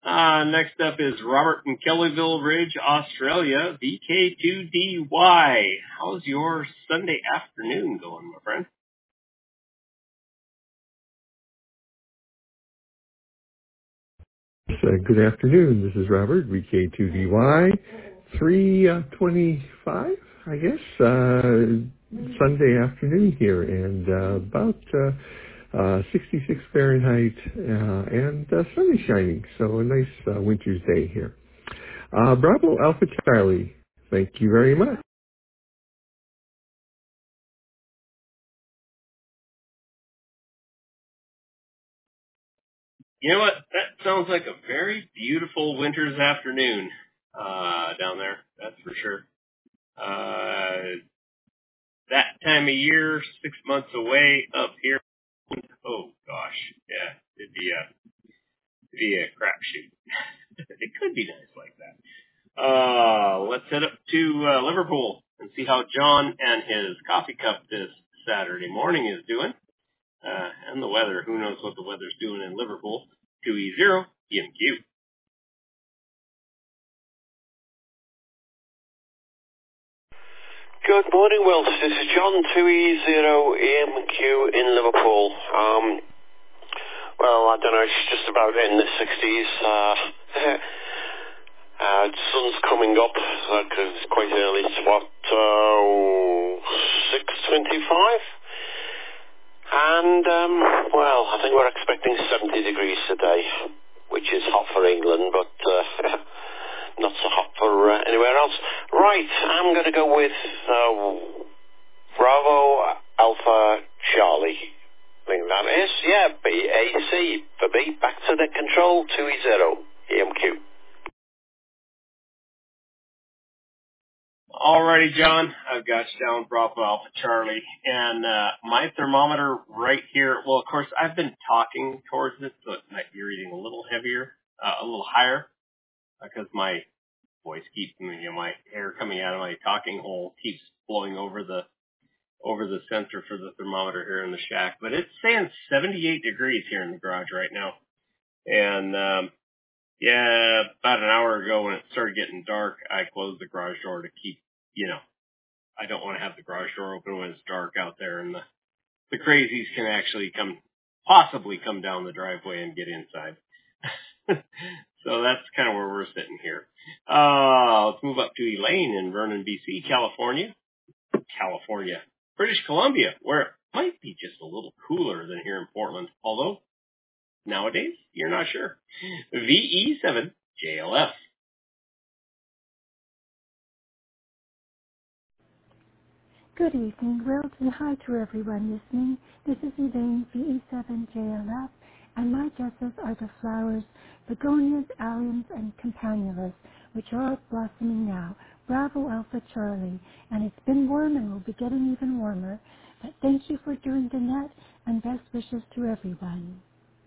Next up is Robert in Kellyville Ridge, Australia, VK2DY. How's your Sunday afternoon going, my friend? Good afternoon. This is Robert, VK2DY, 3:25, I guess, Sunday afternoon here, and about 66 Fahrenheit, and sun is shining, so a nice winter's day here. Bravo Alpha Charlie, thank you very much. You know what? That sounds like a very beautiful winter's afternoon down there. That's for sure. That time of year, 6 months away up here. Oh gosh, yeah, it'd be a crapshoot. It could be nice like that. Let's head up to Liverpool and see how John and his coffee cup this Saturday morning is doing. And the weather. Who knows what the weather's doing in Liverpool? 2E0 EMQ. Good morning, Will. This is John, 2E0 EMQ in Liverpool. Well, I don't know, it's just about in the 60s. The sun's coming up, because it's quite early. It's what, 6:25? And, well, I think we're expecting 70 degrees today, which is hot for England, but not so hot for anywhere else. Right, I'm going to go with Bravo Alpha Charlie. I think that is, yeah, BAC for B. Back to the control, 2E0 EMQ. Alrighty, John, I've got you down, Bravo Alpha Charlie, and my thermometer right here, well, of course, I've been talking towards it, so it might be reading a little heavier, a little higher, because my voice keeps, my air coming out of my talking hole keeps blowing over the sensor for the thermometer here in the shack, but it's saying 78 degrees here in the garage right now, and yeah, about an hour ago when it started getting dark, I closed the garage door to keep, I don't want to have the garage door open when it's dark out there and the crazies can actually possibly come down the driveway and get inside. So that's kind of where we're sitting here. Let's move up to Elaine in Vernon, BC, California, British Columbia, where it might be just a little cooler than here in Portland, although nowadays, you're not sure. VE7JLF. Good evening, Will, and hi to everyone listening. This is Elaine, VE7JLF, and my guesses are the flowers, begonias, alliums, and campanulas, which are all blossoming now. Bravo Alpha Charlie, and it's been warm and will be getting even warmer. But thank you for doing the net, and best wishes to everyone.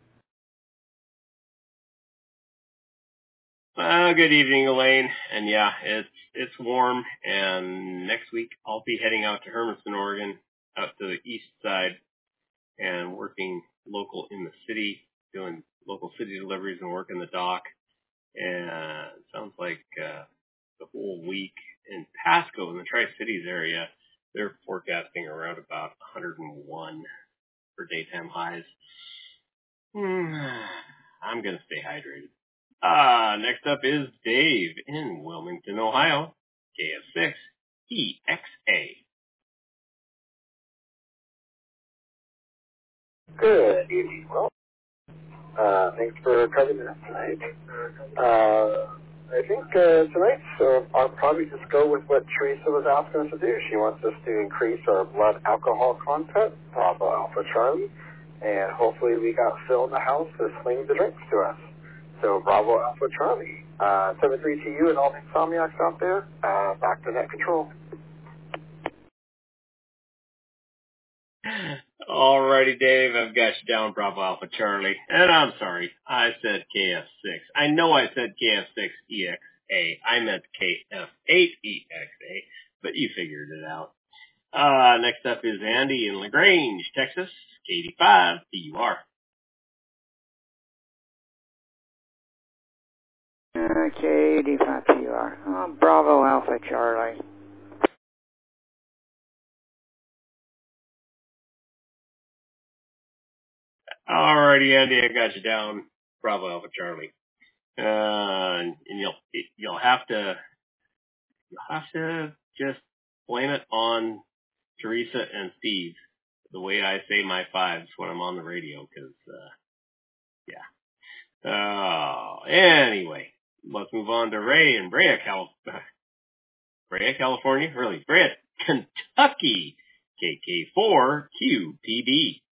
Good evening, Elaine. And yeah, it's warm, and next week I'll be heading out to Hermiston, Oregon, out to the east side, and working local in the city, doing local city deliveries and working the dock. And it sounds like the whole week in Pasco, in the Tri-Cities area, they're forecasting around about 101 for daytime highs. I'm going to stay hydrated. Next up is Dave in Wilmington, Ohio, KF6EXA. Good evening, Will. Thanks for covering this tonight. I think tonight, I'll probably just go with what Teresa was asking us to do. She wants us to increase our blood alcohol content, Bravo Alpha Charlie, and hopefully we got Phil in the house to sling the drinks to us. So Bravo Alpha Charlie, 7-3 to you and all the insomniacs out there, back to net control. Alrighty, Dave, I've got you down, Bravo Alpha Charlie. And I'm sorry, I said KF6. I know I said KF6EXA. I meant KF8EXA, but you figured it out. Next up is Andy in LaGrange, Texas, K85PUR. Okay, D5PR. Bravo Alpha Charlie. Alrighty, Andy, I got you down. Bravo Alpha Charlie. And you'll have to just blame it on Teresa and Steve, the way I say my fives when I'm on the radio, because anyway, let's move on to Ray in Brea, California, really, Brea, Kentucky, KK4QPB.